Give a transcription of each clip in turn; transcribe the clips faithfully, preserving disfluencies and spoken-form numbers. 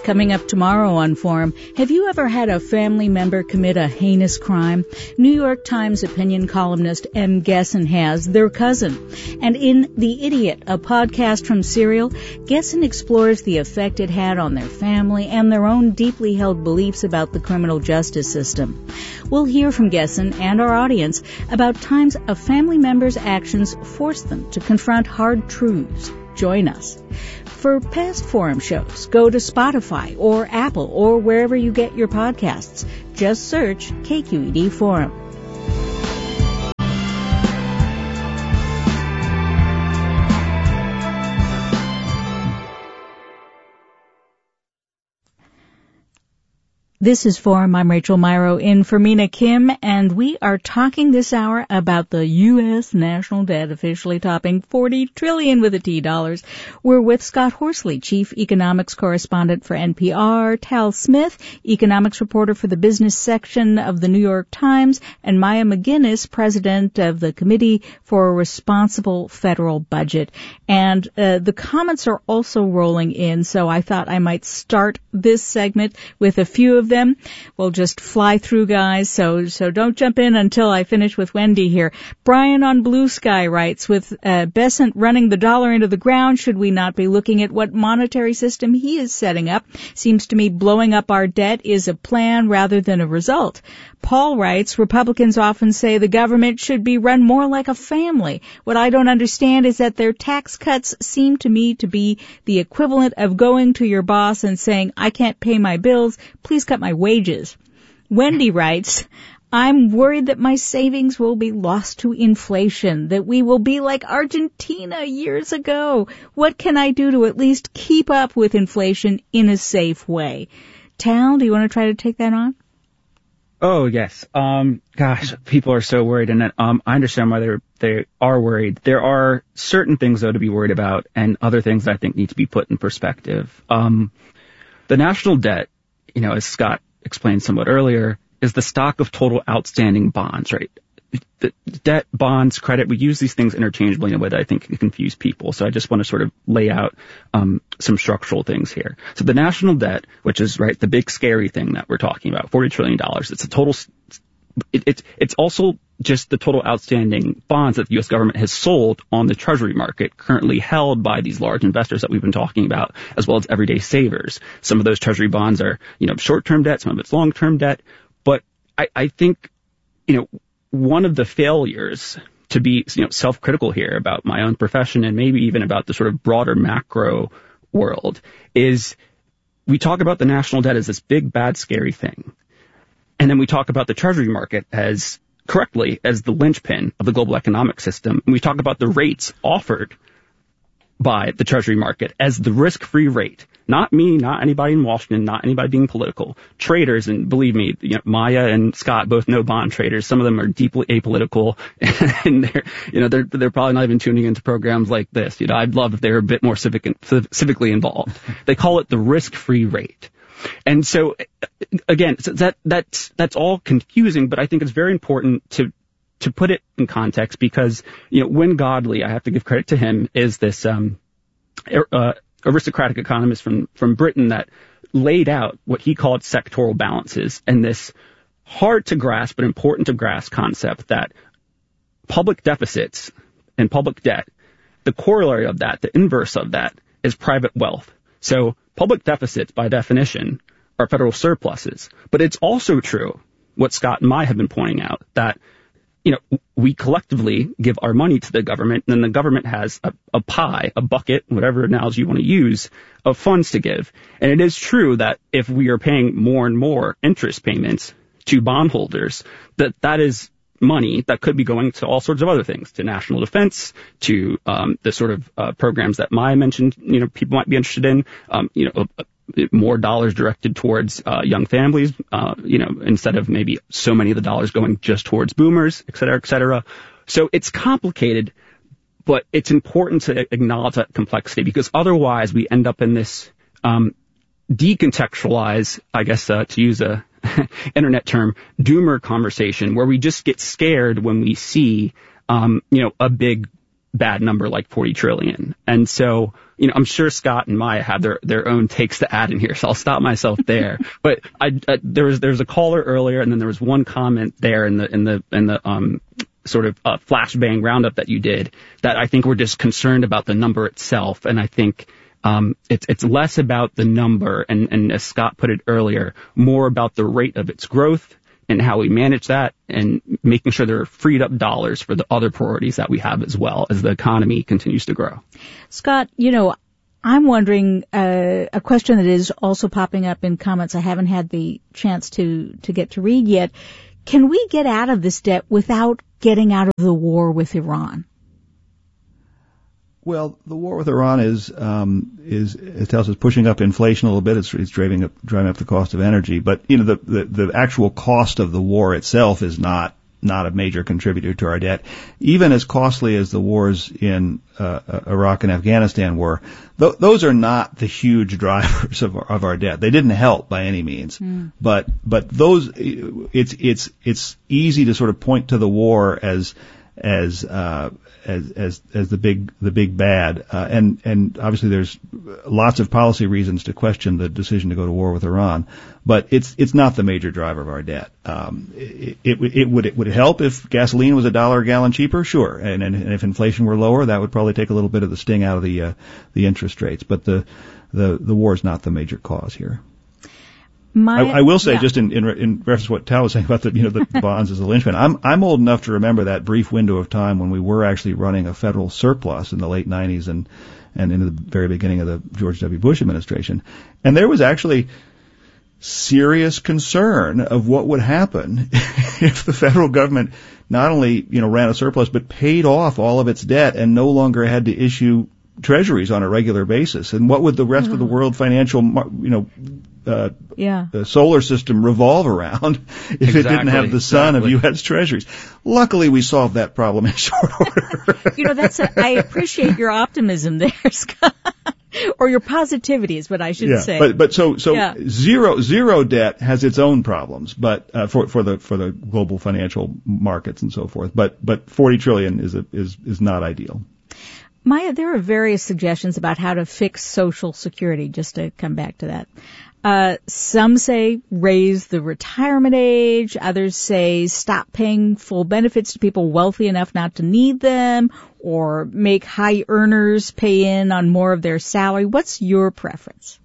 Coming up tomorrow on Forum, have you ever had a family member commit a heinous crime? New York Times opinion columnist M. Gesson has their cousin. And in The Idiot, a podcast from Serial, Gesson explores the effect it had on their family and their own deeply held beliefs about the criminal justice system. We'll hear from Gesson and our audience about times a family member's actions forced them to confront hard truths. Join us. For past Forum shows, go to Spotify or Apple or wherever you get your podcasts. Just search K Q E D Forum. This is Forum. I'm Rachel Myrow in for Mina Kim, and we are talking this hour about the U S national debt officially topping forty trillion with a T dollars. We're with Scott Horsley, chief economics correspondent for N P R, Tal Smith, economics reporter for the business section of the New York Times, and Maya McGinnis, president of the Committee for a Responsible Federal Budget. And uh, the comments are also rolling in, so I thought I might start this segment with a few of them. We'll just fly through, guys, so so don't jump in until I finish with Wendy here. Brian on Blue Sky writes, with uh, Bessent running the dollar into the ground, should we not be looking at what monetary system he is setting up? Seems to me blowing up our debt is a plan rather than a result. Paul writes, Republicans often say the government should be run more like a family. What I don't understand is that their tax cuts seem to me to be the equivalent of going to your boss and saying, I can't pay my bills, please cut my wages. Wendy writes, I'm worried that my savings will be lost to inflation, that we will be like Argentina years ago. What can I do to at least keep up with inflation in a safe way? Tal, do you want to try to take that on? Oh, yes. Um, gosh, people are so worried, and um, I understand why they're, they are worried. There are certain things, though, to be worried about, and other things I think need to be put in perspective. Um, the national debt, you know, as Scott explained somewhat earlier, is the stock of total outstanding bonds, right? The debt, bonds, credit, we use these things interchangeably in a way that I think can confuse people. So I just want to sort of lay out um, some structural things here. So the national debt, which is, right, the big scary thing that we're talking about, forty trillion dollars, it's a total, it, it's, it's also just the total outstanding bonds that the U S government has sold on the treasury market, currently held by these large investors that we've been talking about, as well as everyday savers. Some of those treasury bonds are, you know, short-term debt, some of it's long-term debt. But I, I think, you know, one of the failures to be, you know, self-critical here about my own profession and maybe even about the sort of broader macro world is we talk about the national debt as this big, bad, scary thing. And then we talk about the treasury market as correctly as the linchpin of the global economic system. And we talk about the rates offered by the treasury market as the risk-free rate. Not me, not anybody in Washington, not anybody being political. Traders, and believe me, you know, Maya and Scott both know bond traders. Some of them are deeply apolitical, and they're, you know, they're they're probably not even tuning into programs like this. You know, I'd love if they were a bit more civic civically involved. They call it the risk-free rate. And so, again, so that that's that's all confusing, but I think it's very important to to put it in context because, you know, Wynne Godley, I have to give credit to him, is this um uh aristocratic economist from, from Britain that laid out what he called sectoral balances and this hard to grasp but important to grasp concept that public deficits and public debt, the corollary of that, the inverse of that, is private wealth. So public deficits, by definition, are federal surpluses. But it's also true, what Scott and I have been pointing out, that you know, we collectively give our money to the government, and then the government has a, a pie, a bucket, whatever analogy you want to use, of funds to give. And it is true that if we are paying more and more interest payments to bondholders, that that is money that could be going to all sorts of other things, to national defense, to um, the sort of uh, programs that Maya mentioned, you know, people might be interested in, um, you know, uh, more dollars directed towards uh, young families, uh, you know, instead of maybe so many of the dollars going just towards boomers, et cetera, et cetera. So it's complicated, but it's important to acknowledge that complexity because otherwise we end up in this um, decontextualize, I guess, uh, to use a internet term, doomer conversation where we just get scared when we see, um, you know, a big bad number like forty trillion. And so, you know, I'm sure Scott and Maya have their, their own takes to add in here, so I'll stop myself there. But I, I, there was, there was a caller earlier, and then there was one comment there in the, in the, in the, um, sort of uh, flashbang roundup that you did that I think we're just concerned about the number itself. And I think, um, it's, it's less about the number. And, and as Scott put it earlier, more about the rate of its growth and how we manage that, and making sure there are freed up dollars for the other priorities that we have as well as the economy continues to grow. Scott, you know, I'm wondering, uh, a question that is also popping up in comments I haven't had the chance to, to get to read yet. Can we get out of this debt without getting out of the war with Iran? Well, the war with Iran is, um, is, it tells us pushing up inflation a little bit. It's, it's driving up, driving up the cost of energy. But, you know, the, the, the actual cost of the war itself is not, not a major contributor to our debt. Even as costly as the wars in, uh, Iraq and Afghanistan were, th- those are not the huge drivers of our, of our debt. They didn't help by any means. Mm. But, but those, it's, it's, it's easy to sort of point to the war as, as, uh, as, as, as the big, the big bad. Uh, and, and obviously there's lots of policy reasons to question the decision to go to war with Iran. But it's, it's not the major driver of our debt. Um, it, it, it would, it would help if gasoline was a dollar a gallon cheaper, sure. And, and, and if inflation were lower, that would probably take a little bit of the sting out of the, uh, the interest rates. But the, the, the war is not the major cause here. My, I, I will say, yeah. just in, in, in reference to what Tal was saying about the, you know, the bonds as the linchpin, I'm, I'm old enough to remember that brief window of time when we were actually running a federal surplus in the late nineties and, and into the very beginning of the George W. Bush administration. And there was actually serious concern of what would happen if the federal government not only, you know, ran a surplus, but paid off all of its debt and no longer had to issue treasuries on a regular basis. And what would the rest mm-hmm. of the world financial, you know, Uh, yeah. the solar system revolve around if exactly, it didn't have the sun exactly. of U S treasuries. Luckily, we solved that problem in short order. You know, that's a, I appreciate your optimism there, Scott. Or your positivity is what I should yeah, say. But, but so, so yeah. zero, zero debt has its own problems, but, uh, for, for the, for the global financial markets and so forth. But, but forty trillion is, a, is, is not ideal. Maya, there are various suggestions about how to fix Social Security, just to come back to that. Uh, some say raise the retirement age. Others say stop paying full benefits to people wealthy enough not to need them, or make high earners pay in on more of their salary. What's your preference?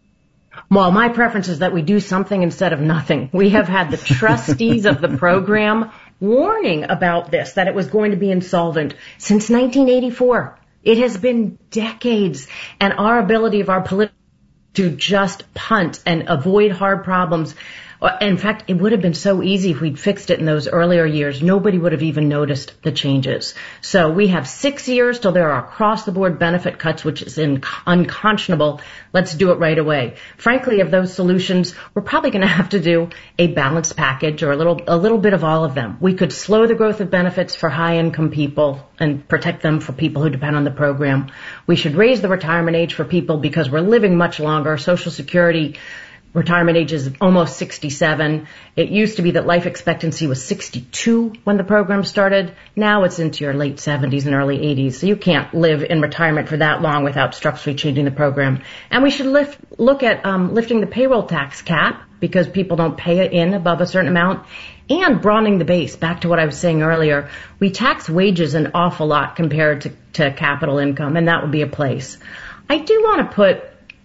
Well, my preference is that we do something instead of nothing. We have had the trustees of the program warning about this, that it was going to be insolvent since nineteen eighty-four. It has been decades, and our ability of our political to just punt and avoid hard problems. In fact, it would have been so easy if we'd fixed it in those earlier years. Nobody would have even noticed the changes. So we have six years till there are across-the-board benefit cuts, which is in- unconscionable. Let's do it right away. Frankly, of those solutions, we're probably going to have to do a balanced package or a little, a little bit of all of them. We could slow the growth of benefits for high-income people and protect them for people who depend on the program. We should raise the retirement age for people because we're living much longer. Social Security retirement age is almost sixty-seven. It used to be that life expectancy was sixty-two when the program started. Now it's into your late seventies and early eighties. So you can't live in retirement for that long without structurally changing the program. And we should lift, look at um, lifting the payroll tax cap because people don't pay it in above a certain amount, and broadening the base. Back to what I was saying earlier, we tax wages an awful lot compared to, to capital income, and that would be a place. I do want to put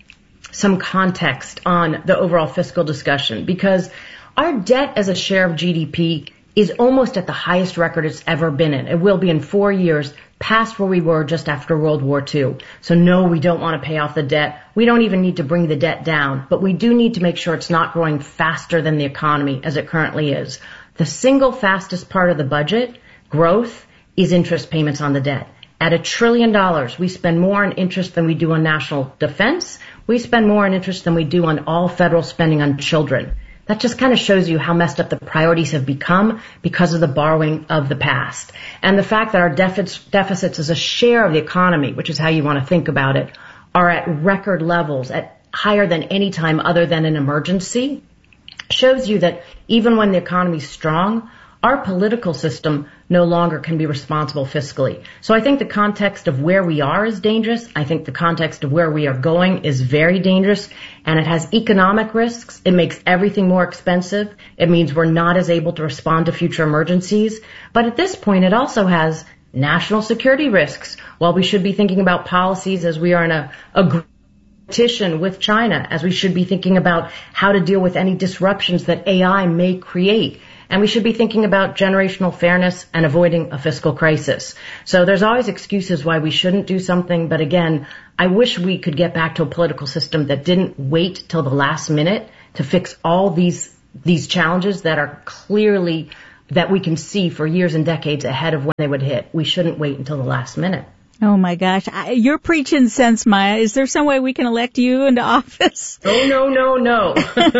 some context on the overall fiscal discussion, because our debt as a share of G D P is almost at the highest record it's ever been in. It will be in four years, past where we were just after World War Two. So no, we don't want to pay off the debt. We don't even need to bring the debt down, but we do need to make sure it's not growing faster than the economy as it currently is. The single fastest part of the budget, growth, is interest payments on the debt. At a trillion dollars, we spend more on interest than we do on national defense. We spend more on interest than we do on all federal spending on children. That just kind of shows you how messed up the priorities have become because of the borrowing of the past. And the fact that our deficits, deficits as a share of the economy, which is how you want to think about it, are at record levels, at higher than any time other than an emergency, shows you that even when the economy's strong, our political system no longer can be responsible fiscally. So I think the context of where we are is dangerous. I think the context of where we are going is very dangerous, and it has economic risks. It makes everything more expensive. It means we're not as able to respond to future emergencies. But at this point, it also has national security risks. While we should be thinking about policies as we are in a, a competition with China, as we should be thinking about how to deal with any disruptions that A I may create. And we should be thinking about generational fairness and avoiding a fiscal crisis. So there's always excuses why we shouldn't do something. But again, I wish we could get back to a political system that didn't wait till the last minute to fix all these these challenges that are clearly that we can see for years and decades ahead of when they would hit. We shouldn't wait until the last minute. Oh my gosh, I, you're preaching sense, Maya. Is there some way we can elect you into office? Oh, no, no, no.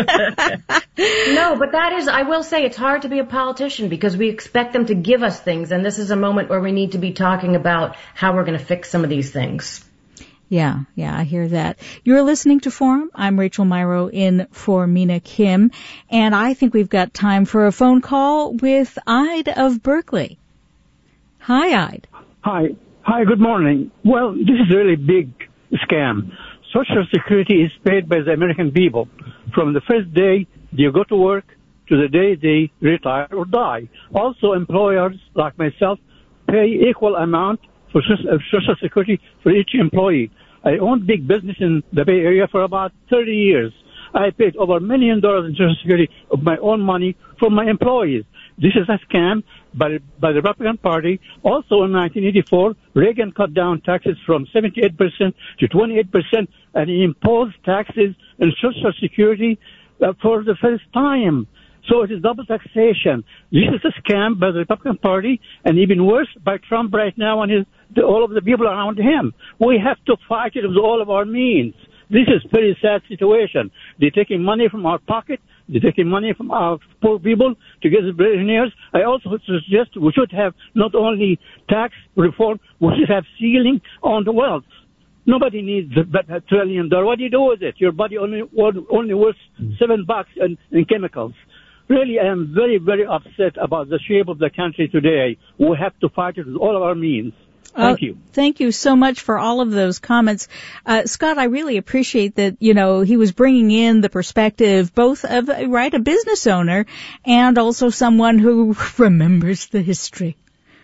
No, but that is, I will say, it's hard to be a politician because we expect them to give us things, and this is a moment where we need to be talking about how we're going to fix some of these things. Yeah, yeah, I hear that. You're listening to Forum. I'm Rachel Myrow in for Mina Kim, and I think we've got time for a phone call with Ide of Berkeley. Hi, Ide. Hi. Hi, good morning. Well, this is a really big scam. Social Security is paid by the American people from the first day they go to work to the day they retire or die. Also, employers like myself pay equal amount for Social Security for each employee. I own big business in the Bay Area for about thirty years. I paid over a million dollars in Social Security of my own money for my employees. This is a scam by, by the Republican Party. Also in nineteen eighty-four, Reagan cut down taxes from seventy-eight percent to twenty-eight percent, and he imposed taxes in Social Security uh, for the first time. So it is double taxation. This is a scam by the Republican Party, and even worse by Trump right now and his, the, all of the people around him. We have to fight it with all of our means. This is a very sad situation. They're taking money from our pocket. They're taking money from our poor people to get the billionaires. I also suggest we should have not only tax reform, we should have ceiling on the wealth. Nobody needs a trillion dollars. What do you do with it? Your body only only worth seven bucks in, in chemicals. Really, I am very, very upset about the shape of the country today. We have to fight it with all of our means. Thank you. Uh, thank you so much for all of those comments. Uh, Scott, I really appreciate that, you know, he was bringing in the perspective both of, right, a business owner and also someone who remembers the history.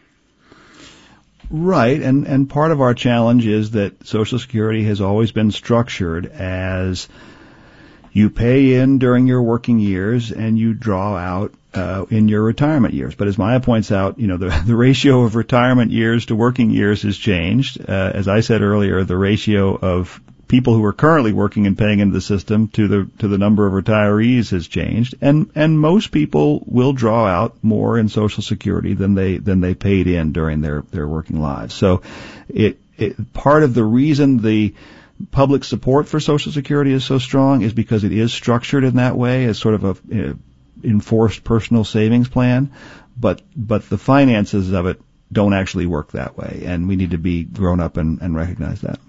Right, and, and part of our challenge is that Social Security has always been structured as you pay in during your working years and you draw out uh, in your retirement years. But as Maya points out, you know, the, the ratio of retirement years to working years has changed. Uh, as I said earlier, the ratio of people who are currently working and paying into the system to the to the number of retirees has changed, and and most people will draw out more in Social Security than they than they paid in during their their working lives. So, it, it part of the reason the public support for Social Security is so strong is because it is structured in that way as sort of a you know, enforced personal savings plan, but but the finances of it don't actually work that way, and we need to be grown up and, and recognize that.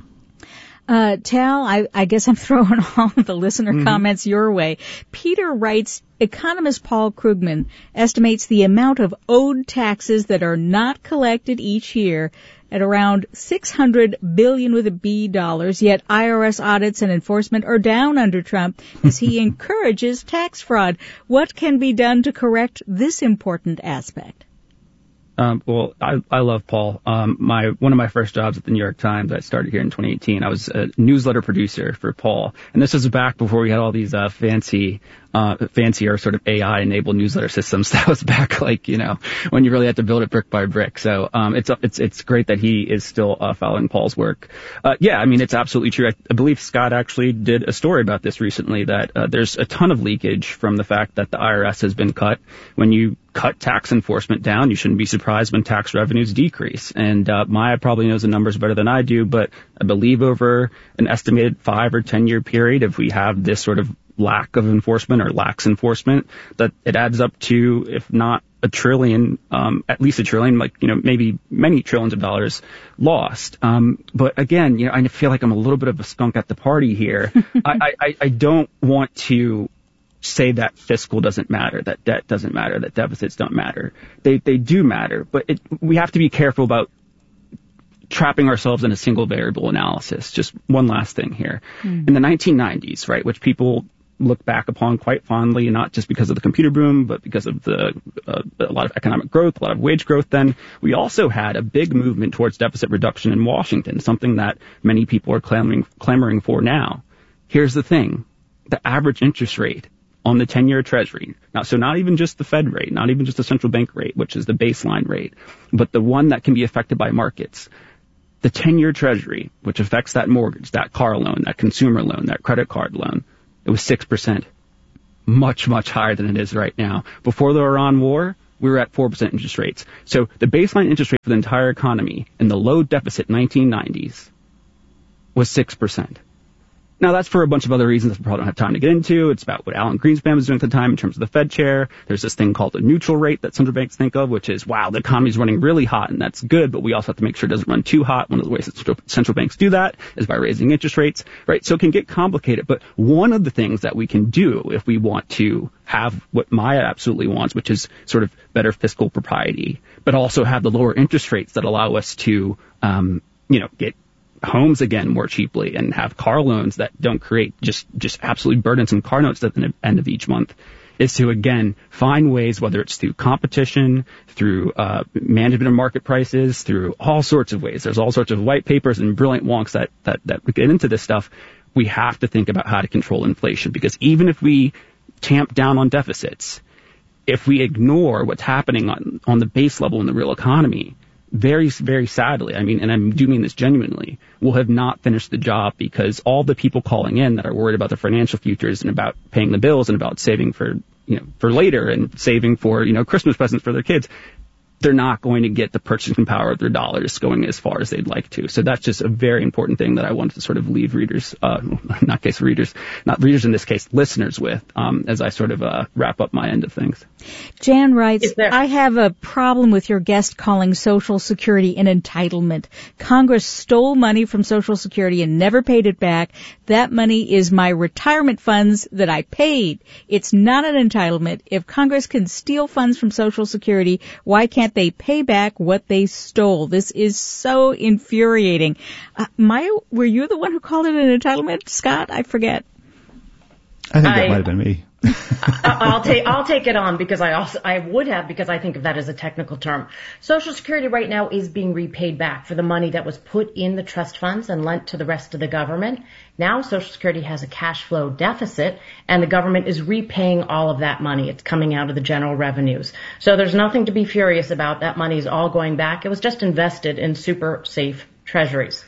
Uh, Tal, I, I guess I'm throwing all of the listener mm-hmm. comments your way. Peter writes, economist Paul Krugman estimates the amount of owed taxes that are not collected each year at around six hundred billion with a B dollars, yet I R S audits and enforcement are down under Trump as he encourages tax fraud. What can be done to correct this important aspect? Um, well, I, I love Paul. Um, my one of my first jobs at the New York Times, I started here in twenty eighteen. I was a newsletter producer for Paul, and this was back before we had all these uh, fancy, uh, fancier sort of A I-enabled newsletter systems. That was back, like you know, when you really had to build it brick by brick. So um, it's it's it's great that he is still uh, following Paul's work. Uh, yeah, I mean it's absolutely true. I, I believe Scott actually did a story about this recently. That uh, there's a ton of leakage from the fact that the I R S has been cut. When you cut tax enforcement down, you shouldn't be surprised when tax revenues decrease. And uh, Maya probably knows the numbers better than I do, but I believe over an estimated five or ten year period, if we have this sort of lack of enforcement or lax enforcement, that it adds up to, if not a trillion, um, at least a trillion, like, you know, maybe many trillions of dollars lost. Um, but again, you know, I feel like I'm a little bit of a skunk at the party here. I, I, I don't want to say that fiscal doesn't matter, that debt doesn't matter, that deficits don't matter. They they do matter, but it, we have to be careful about trapping ourselves in a single variable analysis. Just one last thing here. Mm. In the nineteen nineties, right, which people look back upon quite fondly, not just because of the computer boom, but because of the uh, a lot of economic growth, a lot of wage growth then, we also had a big movement towards deficit reduction in Washington, something that many people are clamoring, clamoring for now. Here's the thing. The average interest rate on the ten-year Treasury, now, so not even just the Fed rate, not even just the central bank rate, which is the baseline rate, but the one that can be affected by markets. The ten-year Treasury, which affects that mortgage, that car loan, that consumer loan, that credit card loan, it was six percent. Much, much higher than it is right now. Before the Iran war, we were at four percent interest rates. So the baseline interest rate for the entire economy in the low deficit nineteen nineties was six percent. Now, that's for a bunch of other reasons that we probably don't have time to get into. It's about what Alan Greenspan was doing at the time in terms of the Fed chair. There's this thing called the neutral rate that central banks think of, which is, wow, the economy's running really hot, and that's good, but we also have to make sure it doesn't run too hot. One of the ways that central banks do that is by raising interest rates, right? So it can get complicated, but one of the things that we can do if we want to have what Maya absolutely wants, which is sort of better fiscal propriety, but also have the lower interest rates that allow us to, um, you know, get homes again more cheaply and have car loans that don't create just, just absolutely burdensome car notes at the end of each month, is to, again, find ways, whether it's through competition, through uh, management of market prices, through all sorts of ways. There's all sorts of white papers and brilliant wonks that, that, that get into this stuff. We have to think about how to control inflation, because even if we tamp down on deficits, if we ignore what's happening on, on the base level in the real economy, very, very sadly, I mean, and I do mean this genuinely, we'll have not finished the job, because all the people calling in that are worried about their financial futures and about paying the bills and about saving for, you know, for later and saving for, you know, Christmas presents for their kids, they're not going to get the purchasing power of their dollars going as far as they'd like to. So that's just a very important thing that I wanted to sort of leave readers, uh, not case readers, not readers in this case, listeners with, um, as I sort of uh, wrap up my end of things. Jan writes, I have a problem with your guest calling Social Security an entitlement. Congress stole money from Social Security and never paid it back. That money is my retirement funds that I paid. It's not an entitlement. If Congress can steal funds from Social Security, why can't they pay back what they stole? This is so infuriating. Uh, Maya, were you the one who called it an entitlement? Scott, I forget. I think that I, might have been me. I'll take I'll take it on because I also I would have because I think of that as a technical term. Social Security right now is being repaid back for the money that was put in the trust funds and lent to the rest of the government. Now Social Security has a cash flow deficit, and the government is repaying all of that money. It's coming out of the general revenues. So there's nothing to be furious about. That money is all going back. It was just invested in super safe treasuries.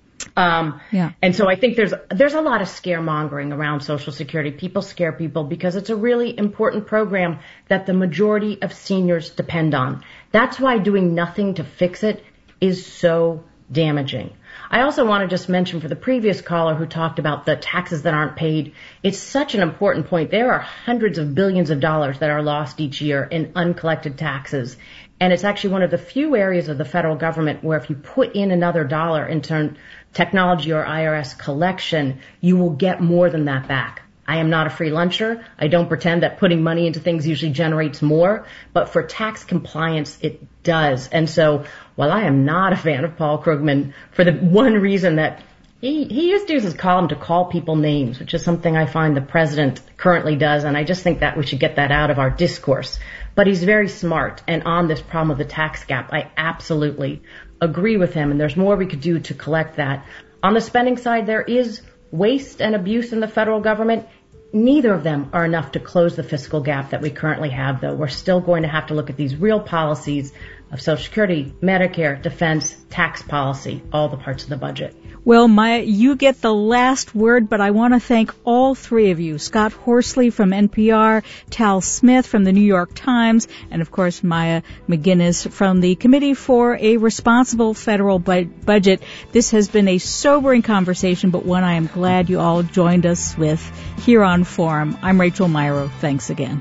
Um, yeah. And so I think there's there's a lot of scaremongering around Social Security. People scare people because it's a really important program that the majority of seniors depend on. That's why doing nothing to fix it is so damaging. I also want to just mention for the previous caller who talked about the taxes that aren't paid, it's such an important point. There are hundreds of billions of dollars that are lost each year in uncollected taxes. And it's actually one of the few areas of the federal government where if you put in another dollar in turn technology or I R S collection, you will get more than that back. I am not a free luncher. I don't pretend that putting money into things usually generates more, but for tax compliance, it does. And so while I am not a fan of Paul Krugman for the one reason that he, he used to use his column to call people names, which is something I find the president currently does, and I just think that we should get that out of our discourse. But he's very smart, and on this problem of the tax gap, I absolutely agree with him, and there's more we could do to collect that. On the spending side, there is waste and abuse in the federal government. Neither of them are enough to close the fiscal gap that we currently have, though. We're still going to have to look at these real policies of Social Security, Medicare, defense, tax policy, all the parts of the budget. Well, Maya, you get the last word, but I want to thank all three of you. Scott Horsley from N P R, Tal Smith from the New York Times, and of course Maya McGinnis from the Committee for a Responsible Federal Bu- Budget. This has been a sobering conversation, but one I am glad you all joined us with here on Forum. I'm Rachel Myrow. Thanks again.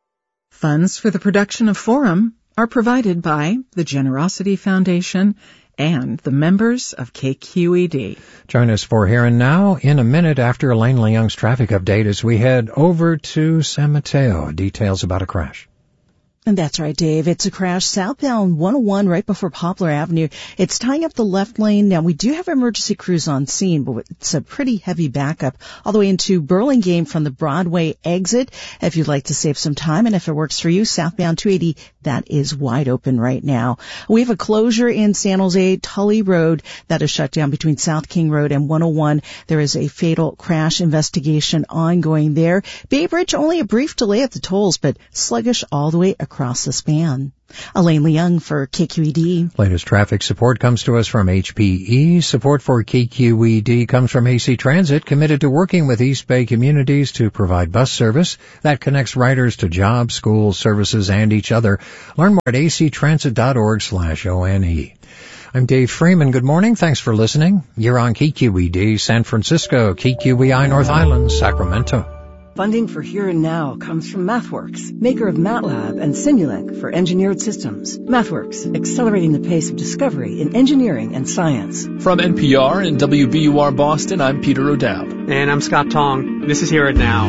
Funds for the production of Forum are provided by the Generosity Foundation and the members of K Q E D. Join us for Here and Now in a minute after Elaine Leung's traffic update as we head over to San Mateo. Details about a crash. And that's right, Dave. It's a crash southbound one oh one right before Poplar Avenue. It's tying up the left lane. Now, we do have emergency crews on scene, but it's a pretty heavy backup all the way into Burlingame from the Broadway exit. If you'd like to save some time, and if it works for you, southbound two eighty, that is wide open right now. We have a closure in San Jose, Tully Road, that is shut down between South King Road and one oh one. There is a fatal crash investigation ongoing there. Bay Bridge, only a brief delay at the tolls, but sluggish all the way across. across the span. Elaine Leung for K Q E D. Latest traffic support comes to us from H P E. Support for K Q E D comes from A C Transit, committed to working with East Bay communities to provide bus service that connects riders to jobs, schools, services, and each other. Learn more at actransit.org slash O-N-E. I'm Dave Freeman. Good morning. Thanks for listening. You're on K Q E D, San Francisco, K Q E I North Island, Sacramento. Funding for Here and Now comes from MathWorks, maker of MATLAB and Simulink for engineered systems. MathWorks, accelerating the pace of discovery in engineering and science. From N P R and W B U R Boston, I'm Peter O'Dowd. And I'm Scott Tong. This is Here and Now.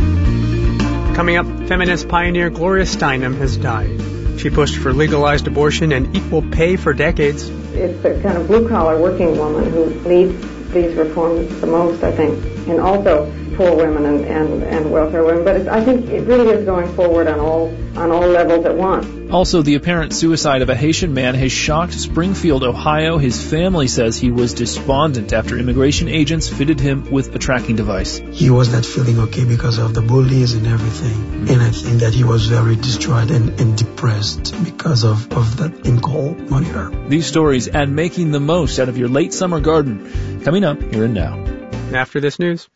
Coming up, feminist pioneer Gloria Steinem has died. She pushed for legalized abortion and equal pay for decades. It's the kind of blue-collar working woman who needs these reforms the most, I think, and also poor women and, and, and welfare women. But it's, I think it really is going forward on all on all levels at once. Also, the apparent suicide of a Haitian man has shocked Springfield, Ohio. His family says he was despondent after immigration agents fitted him with a tracking device. He was not feeling okay because of the bullies and everything. Mm-hmm. And I think that he was very distraught and, and depressed because of, of that in-call monitor. These stories and making the most out of your late summer garden. Coming up Here and Now. After this news.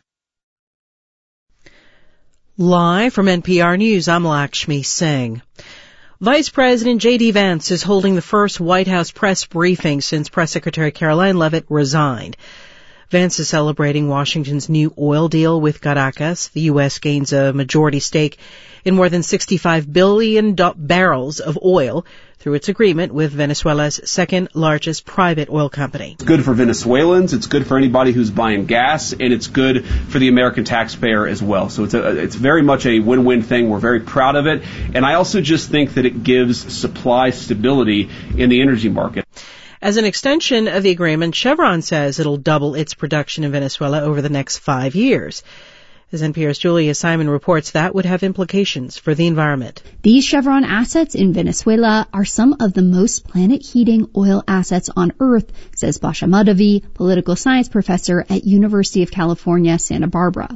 Live from N P R News, I'm Lakshmi Singh. Vice President J D. Vance is holding the first White House press briefing since Press Secretary Caroline Leavitt resigned. Vance is celebrating Washington's new oil deal with Caracas. The U S gains a majority stake in more than sixty-five billion barrels of oil through its agreement with Venezuela's second largest private oil company. It's good for Venezuelans, it's good for anybody who's buying gas, and it's good for the American taxpayer as well. So it's a, it's very much a win-win thing. We're very proud of it. And I also just think that it gives supply stability in the energy market. As an extension of the agreement, Chevron says it'll double its production in Venezuela over the next five years. As N P R's Julia Simon reports, that would have implications for the environment. These Chevron assets in Venezuela are some of the most planet-heating oil assets on Earth, says Basha Madhavi, political science professor at University of California, Santa Barbara.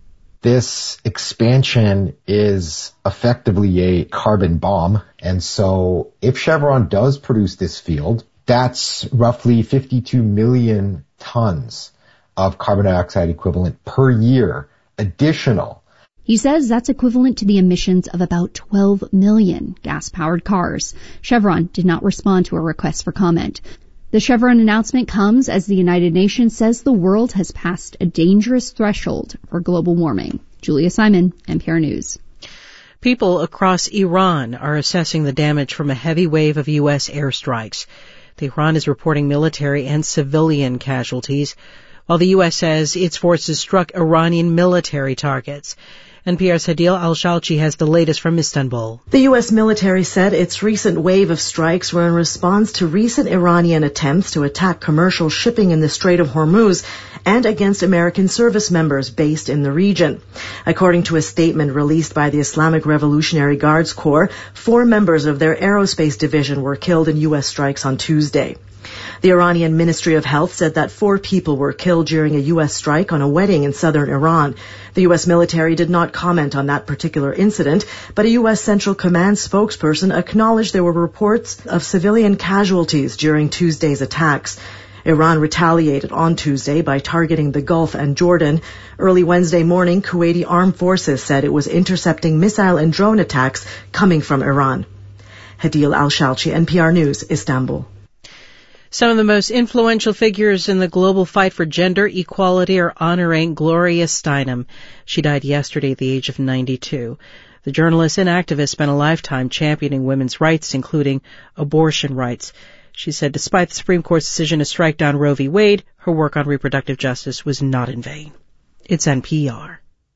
This expansion is effectively a carbon bomb. And so if Chevron does produce this field, that's roughly fifty-two million tons of carbon dioxide equivalent per year. Additional. He says that's equivalent to the emissions of about twelve million gas-powered cars. Chevron did not respond to a request for comment. The Chevron announcement comes as the United Nations says the world has passed a dangerous threshold for global warming. Julia Simon, N P R News. People across Iran are assessing the damage from a heavy wave of U S airstrikes. Tehran is reporting military and civilian casualties, while the U S says its forces struck Iranian military targets. N P R's Hadil Al-Shalchi has the latest from Istanbul. The U S military said its recent wave of strikes were in response to recent Iranian attempts to attack commercial shipping in the Strait of Hormuz and against American service members based in the region. According to a statement released by the Islamic Revolutionary Guards Corps, four members of their aerospace division were killed in U S strikes on Tuesday. The Iranian Ministry of Health said that four people were killed during a U S strike on a wedding in southern Iran. The U S military did not comment on that particular incident, but a U S Central Command spokesperson acknowledged there were reports of civilian casualties during Tuesday's attacks. Iran retaliated on Tuesday by targeting the Gulf and Jordan. Early Wednesday morning, Kuwaiti armed forces said it was intercepting missile and drone attacks coming from Iran. Hadil Al-Shalchi, N P R News, Istanbul. Some of the most influential figures in the global fight for gender equality are honoring Gloria Steinem. She died yesterday at the age of ninety-two. The journalist and activist spent a lifetime championing women's rights, including abortion rights. She said despite the Supreme Court's decision to strike down Roe v. Wade, her work on reproductive justice was not in vain. It's N P R.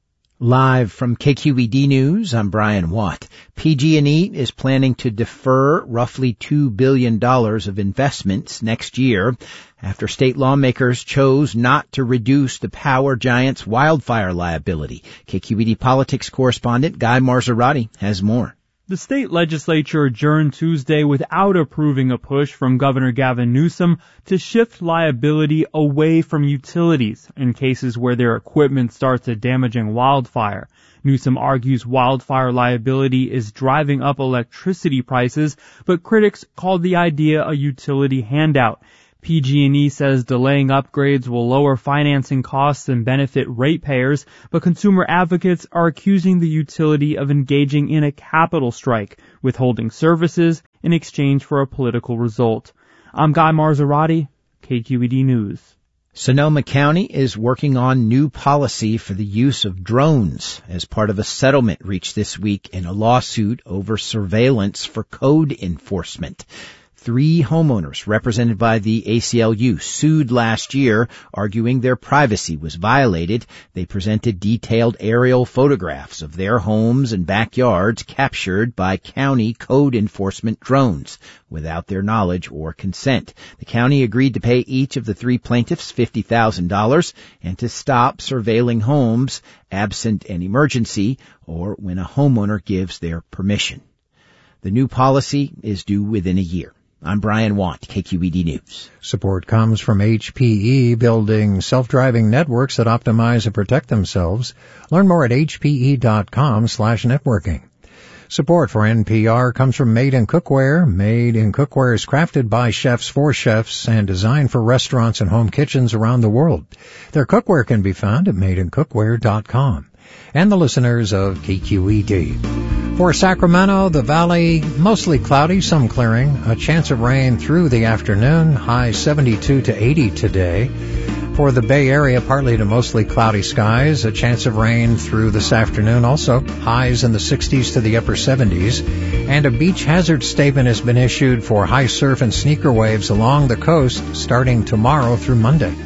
Live from K Q E D News, I'm Brian Watt. P G and E is planning to defer roughly two billion dollars of investments next year after state lawmakers chose not to reduce the power giant's wildfire liability. K Q E D politics correspondent Guy Marzorati has more. The state legislature adjourned Tuesday without approving a push from Governor Gavin Newsom to shift liability away from utilities in cases where their equipment starts a damaging wildfire. Newsom argues wildfire liability is driving up electricity prices, but critics called the idea a utility handout. P G and E says delaying upgrades will lower financing costs and benefit ratepayers, but consumer advocates are accusing the utility of engaging in a capital strike, withholding services in exchange for a political result. I'm Guy Marzorati, K Q E D News. Sonoma County is working on new policy for the use of drones as part of a settlement reached this week in a lawsuit over surveillance for code enforcement. Three homeowners represented by the A C L U sued last year, arguing their privacy was violated. They presented detailed aerial photographs of their homes and backyards captured by county code enforcement drones without their knowledge or consent. The county agreed to pay each of the three plaintiffs fifty thousand dollars and to stop surveilling homes absent an emergency or when a homeowner gives their permission. The new policy is due within a year. I'm Brian Watt, K Q E D News. Support comes from H P E, building self-driving networks that optimize and protect themselves. Learn more at hpe.com slash networking. Support for N P R comes from Made in Cookware. Made in Cookware is crafted by chefs for chefs and designed for restaurants and home kitchens around the world. Their cookware can be found at made in cookware dot com. And the listeners of K Q E D. For Sacramento, the valley, mostly cloudy, some clearing, a chance of rain through the afternoon, high seventy-two to eighty today. For the Bay Area, partly to mostly cloudy skies, a chance of rain through this afternoon, also highs in the sixties to the upper seventies. And a beach hazard statement has been issued for high surf and sneaker waves along the coast starting tomorrow through Monday.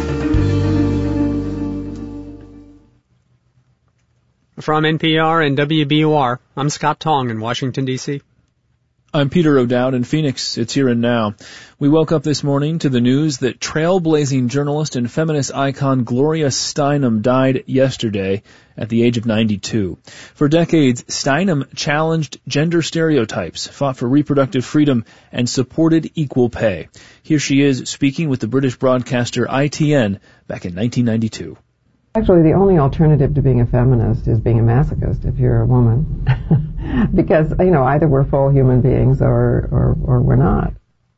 From N P R and W B U R, I'm Scott Tong in Washington, D C I'm Peter O'Dowd in Phoenix. It's Here and Now. We woke up this morning to the news that trailblazing journalist and feminist icon Gloria Steinem died yesterday at the age of ninety-two. For decades, Steinem challenged gender stereotypes, fought for reproductive freedom, and supported equal pay. Here she is speaking with the British broadcaster I T N back in nineteen ninety-two. Actually, the only alternative to being a feminist is being a masochist if you're a woman. Because, you know, either we're full human beings or, or, or we're not.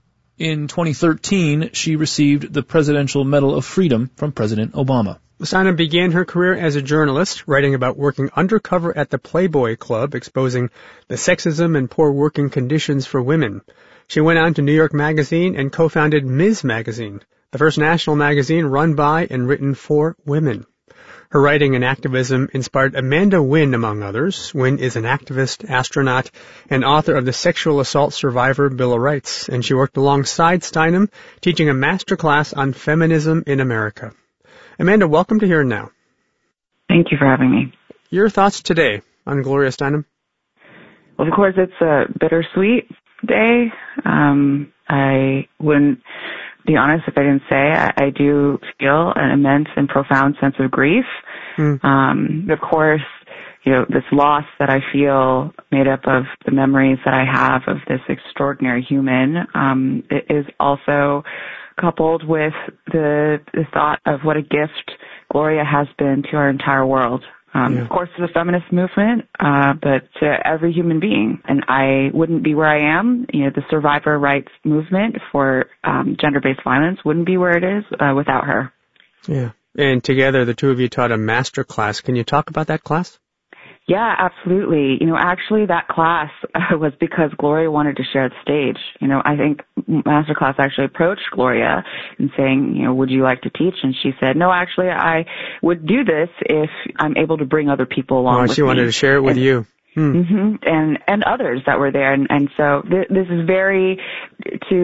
In twenty thirteen, she received the Presidential Medal of Freedom from President Obama. Steinem began her career as a journalist, writing about working undercover at the Playboy Club, exposing the sexism and poor working conditions for women. She went on to New York Magazine and co-founded Miz Magazine, the first national magazine run by and written for women. Her writing and activism inspired Amanda Wynn, among others. Wynn is an activist, astronaut, and author of the Sexual Assault Survivor Bill of Rights, and she worked alongside Steinem, teaching a master class on feminism in America. Amanda, welcome to Here and Now. Thank you for having me. Your thoughts today on Gloria Steinem? Well, of course, it's a bittersweet day. Um, I wouldn't be honest if I didn't say I, I do feel an immense and profound sense of grief. Mm. Um, of course, you know, this loss that I feel made up of the memories that I have of this extraordinary human, um, it is also coupled with the, the thought of what a gift Gloria has been to our entire world. Um, yeah. Of course, to the feminist movement, uh, but to every human being. And I wouldn't be where I am. You know, the survivor rights movement for um, gender-based violence wouldn't be where it is uh, without her. Yeah. And together, the two of you taught a master class. Can you talk about that class? Yeah, absolutely. You know, actually that class uh, was because Gloria wanted to share the stage. You know, I think Masterclass actually approached Gloria and saying, you know, would you like to teach? And she said, no, actually I would do this if I'm able to bring other people along oh, with me. She wanted to share it with and, you. Hmm. Mm-hmm, and, and others that were there. And, and so th- this is very to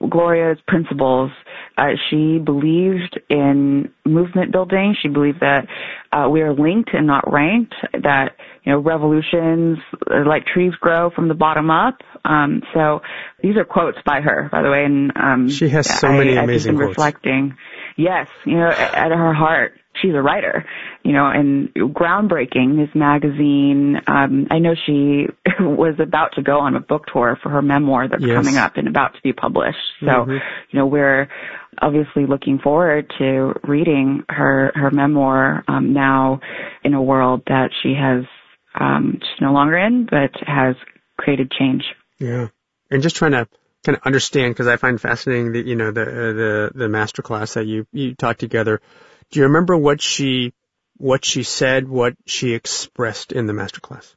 Gloria's principles. Uh, she believed in movement building. She believed that uh, we are linked and not ranked, that, you know, revolutions uh, like trees grow from the bottom up. Um, so these are quotes by her, by the way. And um, she has so I, many I've amazing just been quotes. Reflecting. Yes, you know, at, at her heart, she's a writer, you know, and groundbreaking, this magazine. Um, I know she was about to go on a book tour for her memoir that's Yes. coming up and about to be published. So, Mm-hmm. you know, we're obviously looking forward to reading her, her memoir, um, now in a world that she has, um, she's no longer in, but has created change. Yeah. And just trying to kind of understand, because I find fascinating that, you know, the, uh, the, the master class that you, you taught together. Do you remember what she, what she said, what she expressed in the master class?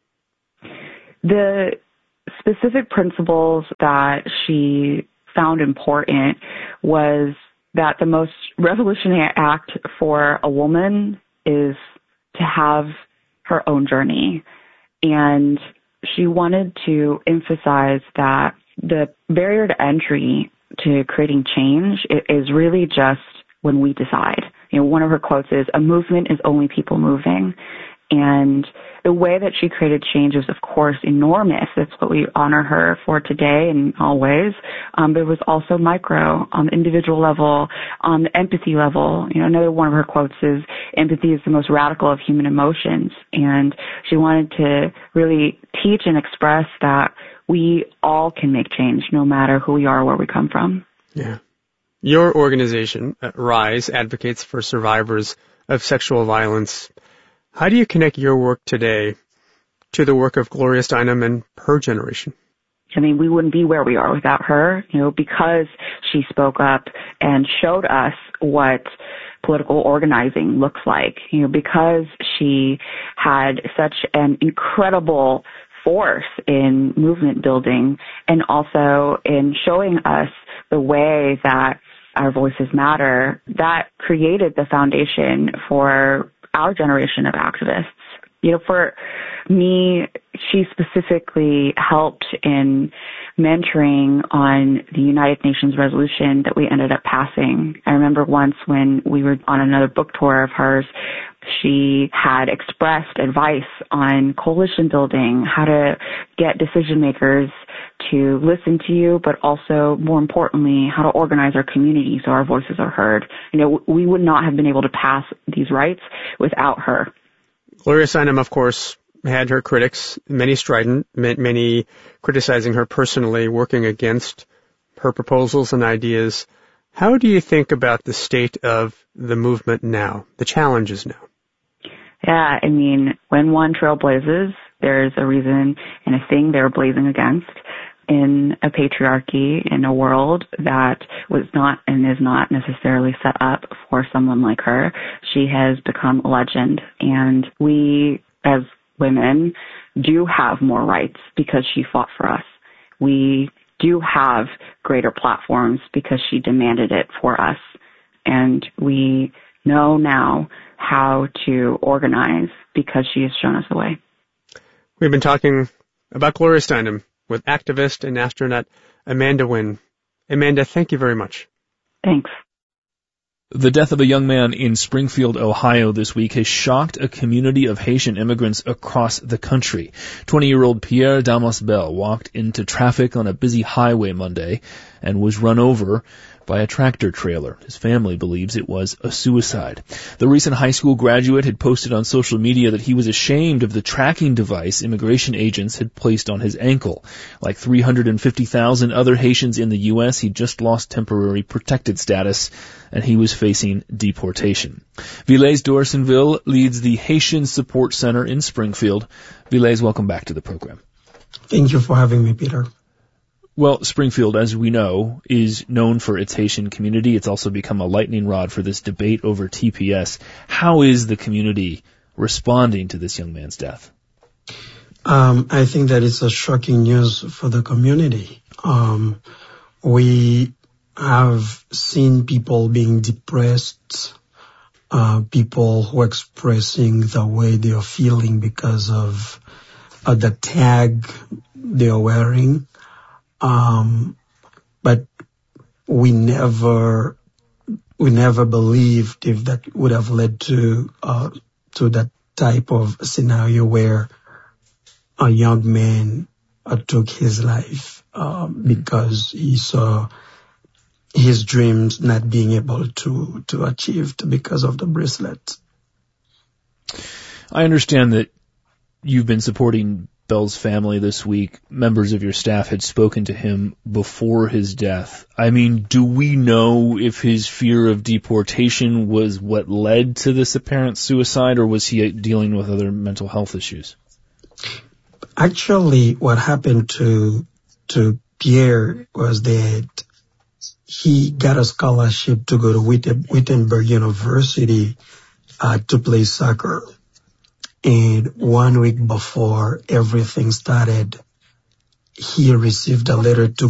The specific principles that she found important was that the most revolutionary act for a woman is to have her own journey. And she wanted to emphasize that the barrier to entry to creating change is really just when we decide. You know, one of her quotes is, "A movement is only people moving." And the way that she created change is, of course, enormous. That's what we honor her for today and always. Um, but it was also micro, on the individual level, on the empathy level. You know, another one of her quotes is, "Empathy is the most radical of human emotions." And she wanted to really teach and express that we all can make change, no matter who we are or where we come from. Yeah. Your organization, uh, RISE, advocates for survivors of sexual violence. How do you connect your work today to the work of Gloria Steinem and her generation? I mean, we wouldn't be where we are without her, you know, because she spoke up and showed us what political organizing looks like, you know, because she had such an incredible force in movement building and also in showing us the way that our voices matter. That created the foundation for our generation of activists. You know, for me, she specifically helped in mentoring on the United Nations resolution that we ended up passing. I remember once when we were on another book tour of hers, she had expressed advice on coalition building, how to get decision makers to listen to you, but also, more importantly, how to organize our community so our voices are heard. You know, we would not have been able to pass these rights without her. Gloria Steinem, of course, had her critics, many strident, many criticizing her personally, working against her proposals and ideas. How do you think about the state of the movement now, the challenges now? Yeah, I mean, when one trailblazes, there's a reason and a thing they're blazing against. In a patriarchy, in a world that was not and is not necessarily set up for someone like her, she has become a legend. And we, as women, do have more rights because she fought for us. We do have greater platforms because she demanded it for us. And we know now how to organize because she has shown us the way. We've been talking about Gloria Steinem with activist and astronaut Amanda Nguyen. Amanda, thank you very much. Thanks. The death of a young man in Springfield, Ohio this week has shocked a community of Haitian immigrants across the country. twenty-year-old Pierre Damas-Bell walked into traffic on a busy highway Monday and was run over by a tractor trailer. His family believes it was a suicide. The recent high school graduate had posted on social media that he was ashamed of the tracking device immigration agents had placed on his ankle. Like three hundred fifty thousand other Haitians in the U S, he just lost temporary protected status, and he was facing deportation. Villaise Dorsonville leads the Haitian Support Center in Springfield. Villaise, welcome back to the program. Thank you for having me, Peter. Well, Springfield, as we know, is known for its Haitian community. It's also become a lightning rod for this debate over T P S. How is the community responding to this young man's death? Um, I think that it's a shocking news for the community. Um, we have seen people being depressed, uh, people who are expressing the way they are feeling because of uh, the tag they are wearing. Um, but we never, we never believed if that would have led to, uh, to that type of scenario where a young man uh, took his life, um, because he saw his dreams not being able to, to achieve because of the bracelet. I understand that you've been supporting Bell's family this week. Members of your staff had spoken to him before his death. I mean, do we know if his fear of deportation was what led to this apparent suicide, or was he dealing with other mental health issues? Actually, what happened to to Pierre was that he got a scholarship to go to Wittenberg University uh, to play soccer. And one week before everything started, he received a letter to